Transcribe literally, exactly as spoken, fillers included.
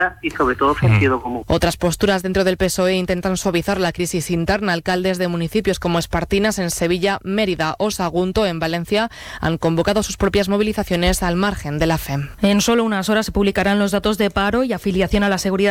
y sobre todo sentido común. Otras posturas dentro del P S O E intentan suavizar la crisis interna. Alcaldes de municipios como Espartinas en Sevilla, Mérida o Sagunto en Valencia han convocado sus propias movilizaciones al margen de la F E M. En solo unas horas se publicarán los datos de paro y afiliación a la Seguridad